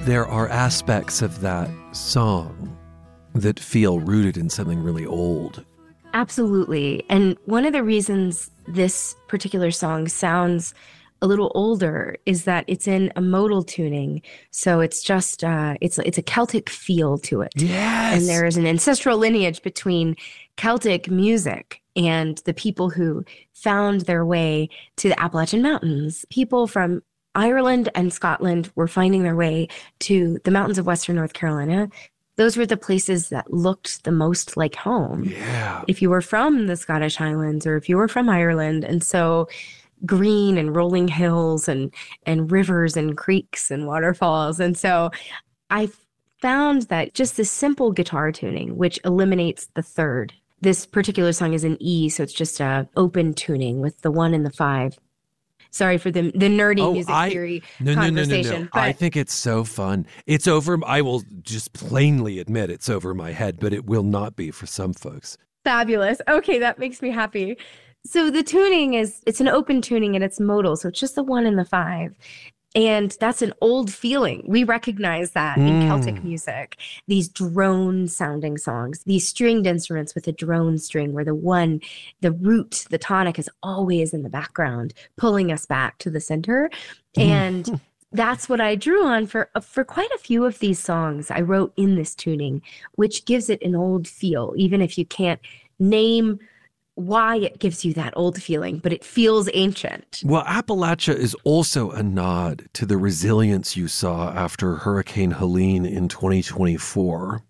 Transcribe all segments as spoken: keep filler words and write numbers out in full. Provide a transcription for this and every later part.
there are aspects of that song that feel rooted in something really old. Absolutely. And one of the reasons this particular song sounds a little older is that it's in a modal tuning. So it's just, uh, it's, it's a Celtic feel to it. Yes. And there is an ancestral lineage between Celtic music and the people who found their way to the Appalachian Mountains. People from Ireland and Scotland were finding their way to the mountains of Western North Carolina. Those were the places that looked the most like home. Yeah. If you were from the Scottish Highlands or if you were from Ireland. And so green and rolling hills and, and rivers and creeks and waterfalls. And so I found that just this simple guitar tuning, which eliminates the third. This particular song is in E, so it's just a open tuning with the one and the five. Sorry for the the nerdy oh, music I, theory no, conversation. No, no, no, no. But I think it's so fun. It's over. I will just plainly admit it's over my head, but it will not be for some folks. Fabulous. Okay, that makes me happy. So the tuning is, it's an open tuning and it's modal. So it's just the one and the five. And that's an old feeling. We recognize that mm. in Celtic music, these drone sounding songs, these stringed instruments with a drone string where the one, the root, the tonic is always in the background, pulling us back to the center. And that's what I drew on for, for quite a few of these songs I wrote in this tuning, which gives it an old feel, even if you can't name why it gives you that old feeling, but it feels ancient. Well, Appalachia is also a nod to the resilience you saw after Hurricane Helene in twenty twenty-four.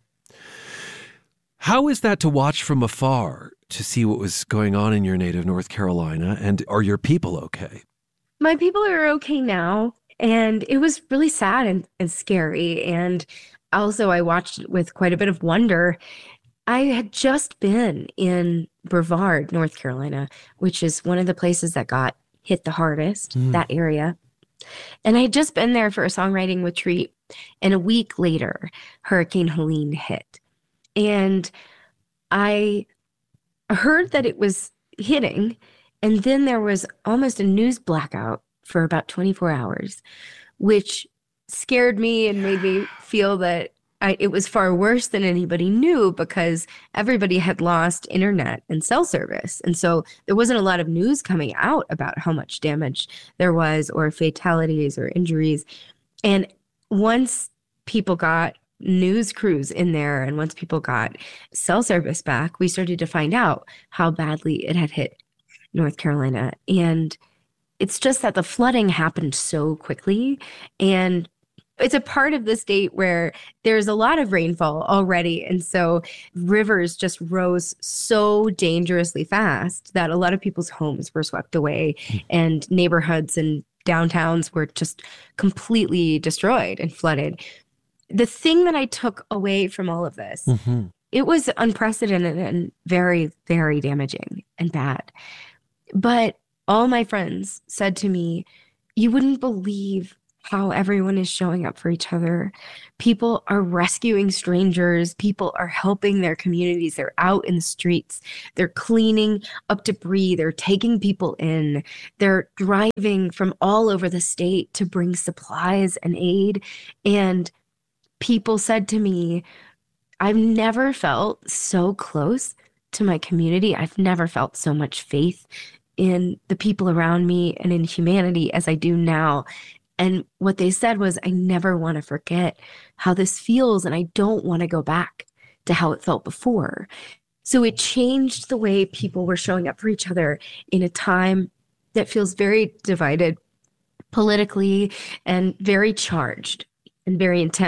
How is that to watch from afar, to see what was going on in your native North Carolina? And are your people okay? My people are okay now. And it was really sad and, and scary. And also I watched it with quite a bit of wonder. I had just been in Brevard, North Carolina, which is one of the places that got hit the hardest, mm. that area. And I had just been there for a songwriting retreat. And a week later, Hurricane Helene hit. And I heard that it was hitting. And then there was almost a news blackout for about twenty-four hours, which scared me and made me feel that I, it was far worse than anybody knew because everybody had lost internet and cell service. And so there wasn't a lot of news coming out about how much damage there was or fatalities or injuries. And once people got news crews in there and once people got cell service back, we started to find out how badly it had hit North Carolina. And it's just that the flooding happened so quickly. And it's a part of the state where there's a lot of rainfall already. And so rivers just rose so dangerously fast that a lot of people's homes were swept away and neighborhoods and downtowns were just completely destroyed and flooded. The thing that I took away from all of this, mm-hmm. it was unprecedented and very, very damaging and bad. But all my friends said to me, you wouldn't believe how everyone is showing up for each other. People are rescuing strangers. People are helping their communities. They're out in the streets. They're cleaning up debris. They're taking people in. They're driving from all over the state to bring supplies and aid. And people said to me, I've never felt so close to my community. I've never felt so much faith in the people around me and in humanity as I do now. And what they said was, I never want to forget how this feels, and I don't want to go back to how it felt before. So it changed the way people were showing up for each other in a time that feels very divided politically and very charged and very intense.